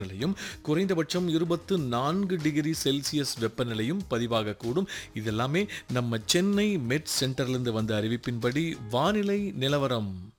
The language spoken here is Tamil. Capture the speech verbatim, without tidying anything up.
நிலையும் குறைந்தபட்சம் இருபத்து நான்கு டிகிரி செல்சியஸ் வெப்பநிலையும் பதிவாகக்கூடும். இதெல்லாமே நம்ம சென்னை மெட் சென்டர்லேருந்து வந்த அறிவிப்பின்படி வானிலை நிலவரம்.